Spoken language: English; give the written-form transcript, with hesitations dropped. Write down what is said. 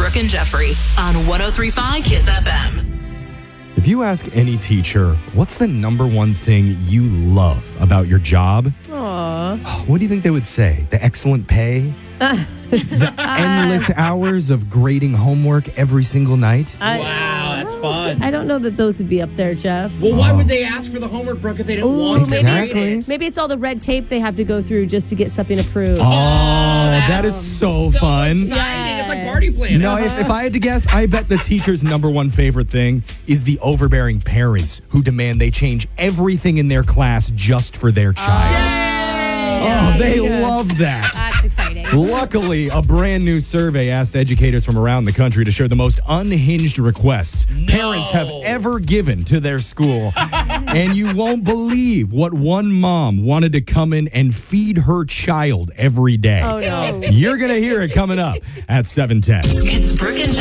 Brooke and Jeffrey on 103.5 KISS FM. If you ask any teacher, what's the number one thing you love about your job? Aww. What do you think they would say? The excellent pay? The endless hours of grading homework every single night? Wow, that's fun. I don't know that those would be up there, Jeff. Well, why would they ask for the homework, Brooke, if they didn't want to Exactly. grade it? Maybe it's all the red tape they have to go through just to get something approved. Oh, that is so fun. Exciting. It's like party planning. No, if I had to guess, I bet the teacher's number one favorite thing is the overbearing parents who demand they change everything in their class just for their child. They love that. That's exciting. Luckily, a brand new survey asked educators from around the country to share the most unhinged requests parents have ever given to their school. And you won't believe what one mom wanted to come in and feed her child every day. Oh, no. You're going to hear it coming up at 7:10. It's Brooke and